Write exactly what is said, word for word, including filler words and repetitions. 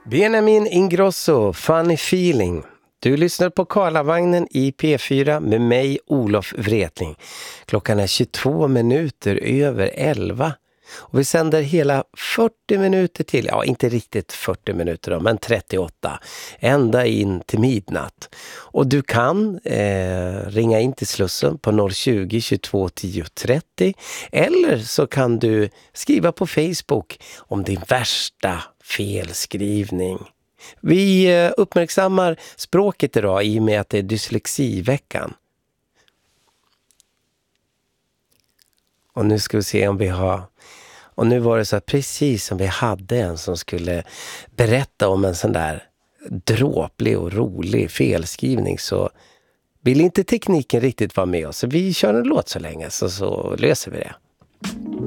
Benjamin Ingrosso, Funny Feeling. Du lyssnar på Karlavagnen i P fyra med mig, Olof Wretling. Klockan är tjugotvå minuter över elva. Och vi sänder hela fyrtio minuter till, ja inte riktigt fyrtio minuter då, men trettioåtta. Ända in till midnatt. Och du kan eh, ringa in till Slussen på noll tjugo, tjugotvå, tio, trettio. Eller så kan du skriva på Facebook om din värsta felskrivning. Vi uppmärksammar språket idag i och med att det är dyslexiveckan. Och nu ska vi se om vi har... Och nu var det så att precis som vi hade en som skulle berätta om en sån där dråplig och rolig felskrivning, så vill inte tekniken riktigt vara med oss. Så vi kör en låt så länge, så, så löser vi det.